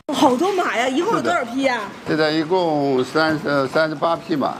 好多马呀！一共有多少匹呀？ 现在一共38匹马。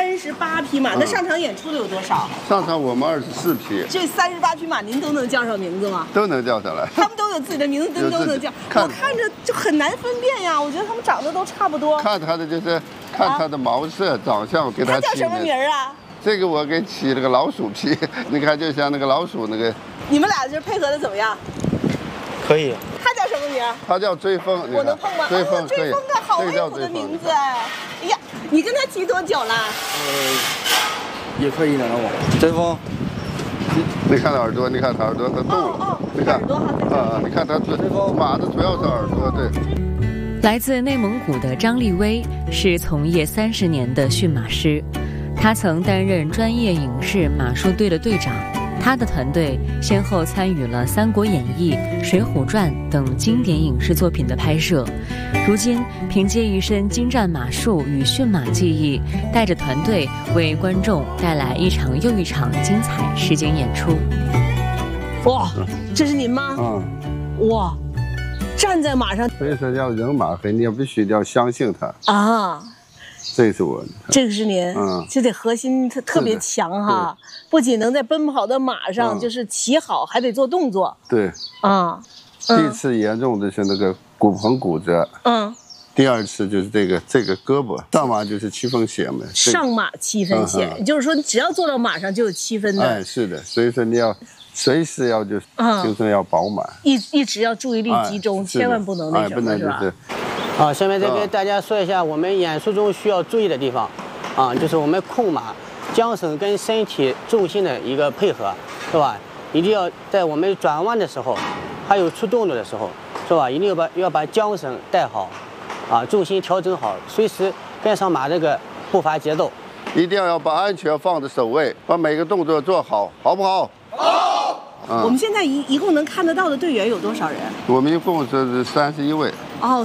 38匹马，那上场演出的有多少？ 上场我们24匹。 这38匹马您都能叫上名字吗？ 都能叫上来。 他们都有自己的名字，都能叫。我看着就很难分辨呀，我觉得他们长得都差不多。 看他的就是看他的毛色、长相，给他起名。 他叫什么名啊？ 这个我给起了个老鼠皮，你看就像那个老鼠那个。 你们俩是配合的怎么样？ 可以。 他叫什么名？ 他叫追风。 我能碰吗？ 追风可以。 追风的好威武的名字哎！哎呀，你跟他骑多久了？ 也可以的我。追风。 你看耳朵，你看他耳朵，他动了。你看。你看他马的主要是耳朵，对。 来自内蒙古的张立威是从业30年的驯马师，他曾担任专业影视马术队的队长。他的团队先后参与了《三国演义》《水浒传》等经典影视作品的拍摄，如今凭借一身精湛马术与驯马技艺，带着团队为观众带来一场又一场精彩实景演出。 哇，这是您吗？哇，站在马上， 所以说要人马黑，你也必须要相信他啊。 这是我的， 这个是您，这得核心特别强哈，不仅能在奔跑的马上就是骑好，还得做动作。 对，第一次严重的是那个骨盆骨折，第二次就是这个胳膊，上马就是7分血嘛， 上马7分血，就是说只要坐到马上就有7分的。 哎，是的，所以说你要随时要就是精神要饱满， 一直要注意力集中，千万不能那什么，是吧？ 好，下面再给大家说一下我们演出中需要注意的地方，就是我们控马、缰绳跟身体重心的一个配合，是吧？一定要在我们转弯的时候，还有出动作的时候，是吧？一定要把缰绳带好，重心调整好，随时跟上马这个步伐节奏。 一定要把安全放在首位，把每个动作做好，好不好？ 好。我们现在一共能看得到的队员有多少人？ 我们一共是31位。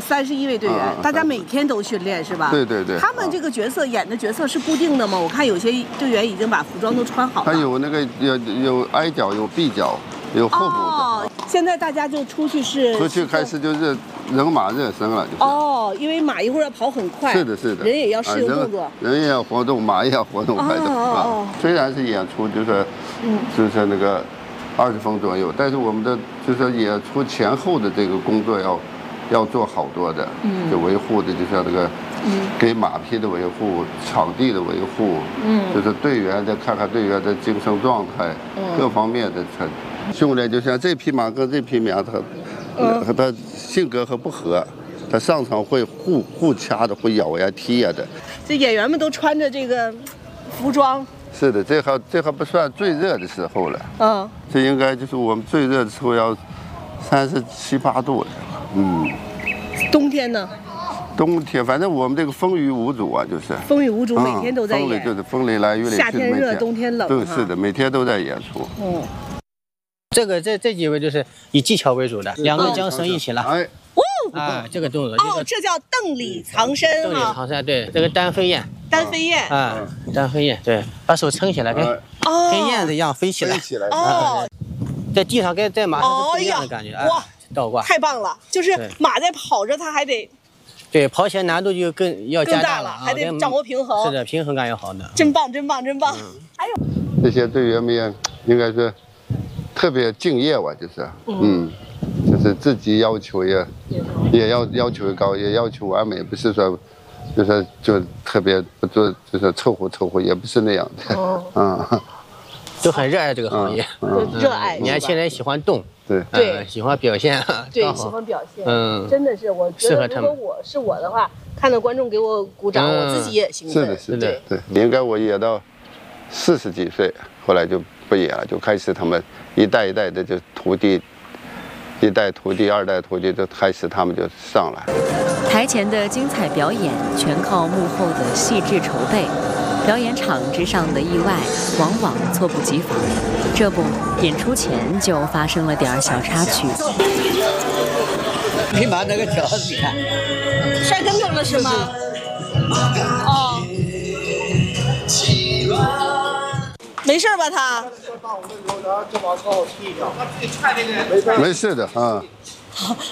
31位队员，大家每天都训练是吧？ 对对对。 他们这个角色演的角色是固定的吗？我看有些队员已经把服装都穿好了。 他有那个有挨脚，有臂脚，有后补的。 现在大家就出去开始就是人马热身了。 因为马一会儿要跑很快。 是的，是的。 人也要适应动作。 人也要活动，马也要活动快的。虽然是演出，就是那个20分左右，但是我们的就是演出前后的这个工作要做好多的，就维护的，就像这个，给马匹的维护，场地的维护，就是队员再看看队员的精神状态，各方面的训练。就像这匹马跟这匹马，它性格和不合，它上场会互掐的，会咬呀、踢呀的。 这演员们都穿着这个服装。 是的，这还不算最热的时候了。这应该就是我们最热的时候要37、8度了。 冬天呢？ 冬天，反正我们这个风雨无阻啊，就是风雨无阻，每天都在演。 就是风里来雨里去。 夏天热，冬天冷。 对，是的，每天都在演出。 这几位就是以技巧为主的，两个缰绳一起了。这个动作。 这叫邓里藏身。 邓里藏身，对，这个单飞燕。 单飞燕。 单飞燕，对，把手撑起来，跟燕子一样飞起来。在地上跟在马上是不一样的感觉。哇，倒挂。 太棒了，就是马在跑着，它还得。 对，跑起来难度就要加大了， 还得掌握平衡。 是的，平衡感要好的。 真棒，真棒，真棒！还有这些队员们也应该是特别敬业吧，就是，就是自己要求也要求高，也要求完美，不是说，就特别不做，就是凑合，也不是那样的， 都很热爱这个行业， 热爱。 年轻人喜欢动。 对， 喜欢表现， 对，喜欢表现，真的是，我觉得如果是我的话，看到观众给我鼓掌，我自己也兴奋。 是的，对，应该我演到40几岁，后来就不演了，就开始他们一代一代的就徒弟，一代徒弟、2代徒弟就开始他们就上来。 台前的精彩表演全靠幕后的细致筹备。表演场之上的意外往往猝不及防，这不，演出前就发生了点小插曲。 你把那个条子你看， 摔跟头了是吗？没事吧他？ 没事的啊。